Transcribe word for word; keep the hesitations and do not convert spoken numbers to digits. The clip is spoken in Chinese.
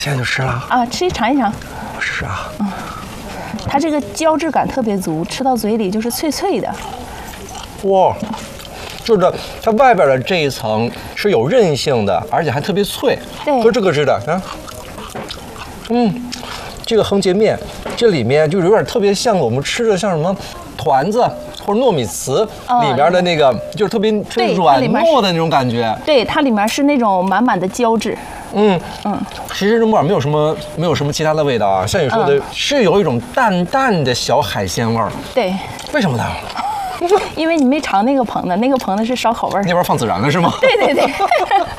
现在就吃了啊，吃一尝一尝。 我试试啊。 嗯，它这个胶质感特别足，吃到嘴里就是脆脆的。 哇，就是它外边的这一层是有韧性的，而且还特别脆， 对， 咯吱咯吱的啊。嗯，这个横截面，这里面就有点特别像我们吃的像什么团子或者糯米糍里面的那个，就是特别特别软糯的那种感觉。 对，它里面是那种满满的胶质。 嗯嗯，其实这木耳没有什么没有什么其他的味道啊，像你说的，是有一种淡淡的小海鲜味儿。 对， 为什么呢？ 因为你没尝那个棚的，那个棚的是烧烤味儿。 那边放孜然了是吗？ 对对对。